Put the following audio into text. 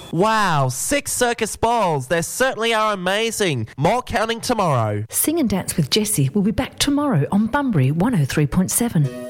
Wow, 6 circus balls. They certainly are amazing. More counting tomorrow. Sing and Dance with Jessie will be back tomorrow on Bunbury 103.7.